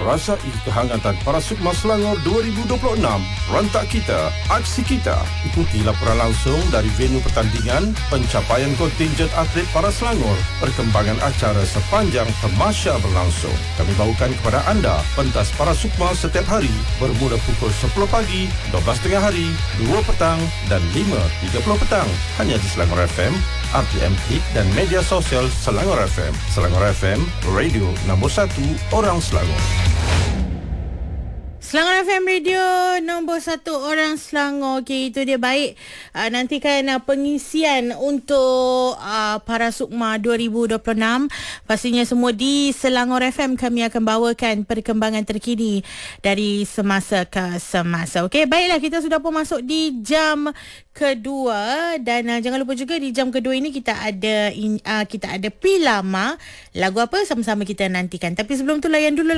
Rasai kehangatan para Sukma Selangor 2026. Rentak kita, aksi kita. Ikuti laporan langsung dari venue pertandingan, pencapaian kontinjen atlet para Selangor, perkembangan acara sepanjang temasya berlangsung. Kami bawakan kepada anda pentas para Sukma setiap hari bermula pukul 10 pagi, 12 tengah hari, 2 petang dan 5.30 petang. Hanya di Selangor FM, RTM Hit dan media sosial Selangor FM. Selangor FM, radio nombor 1 orang Selangor. Selangor FM Radio nombor 1 orang Selangor. Okey, itu dia. Baik, nantikan pengisian untuk para Sukma 2026. Pastinya semua di Selangor FM kami akan bawakan perkembangan terkini dari semasa ke semasa. Okey, baiklah, kita sudah pun masuk di jam kedua dan jangan lupa juga di jam kedua ini kita ada Pilama. Lagu apa sama-sama kita nantikan. Tapi sebelum tu layan dulu